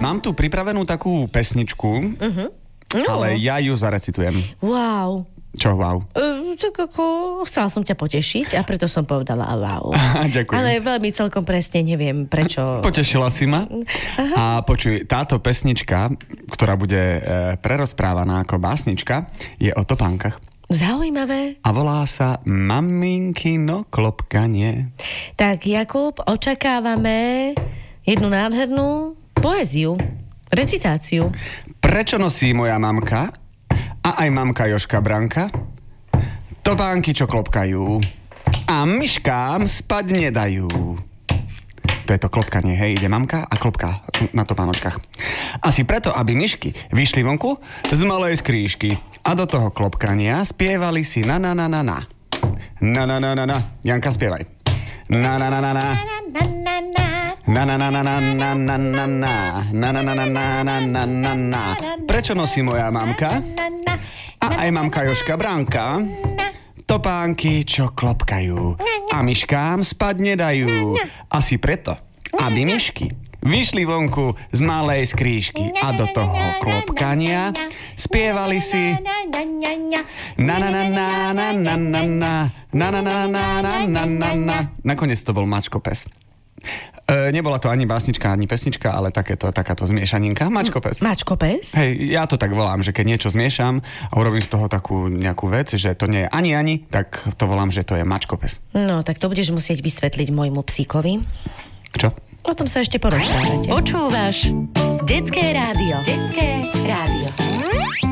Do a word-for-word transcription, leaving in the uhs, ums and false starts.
Mám tu pripravenú takú pesničku, uh-huh. no. ale ja ju zarecitujem. Wow. Čo wow? Uh, tak ako chcela som ťa potešiť a preto som povedala wow. Ďakujem. Ale veľmi celkom presne neviem, prečo. Potešila si ma. Aha. A počuj, táto pesnička, ktorá bude e, prerozprávaná ako básnička, je o topánkach. Zaujímavé. A volá sa Maminkino klopkanie. Tak Jakub, očakávame jednu nádhernú poéziu, recitáciu. Prečo nosí moja mamka a aj mamka Jožka Branka topánky, čo klopkajú a myškám spať nedajú? To je to klopkanie, hej, ide mamka a klopká na topánočkách. Asi preto, aby myšky vyšli vonku z malej skríšky a do toho klopkania spievali si na na na na na. Na na na na na. Janka, spievaj. Na na na na na. Na na na na na na na na na. Na na na na na na na na na. Prečo nosí moja mamka a aj mamka Jožka Branka topánky, čo klopkajú a myškám spať nedajú? Asi preto, aby myšky vyšli vonku z malej skríšky a do toho klopkania spievali si na na na na na na na na na na na na na na na. Nakoniec to bol Mačko pes. E, nebola to ani básnička, ani pesnička, ale takéto, takáto zmiešaninka. Mačko pes. Mačko pes? Hej, ja to tak volám, že keď niečo zmiešam a urobím z toho takú nejakú vec, že to nie je ani ani, tak to volám, že to je Mačko pes. No, tak to budeš musieť vysvetliť môjmu psíkovi. Čo? O tom sa ešte porozprávate. Počúvaš Detské rádio. Detské rádio.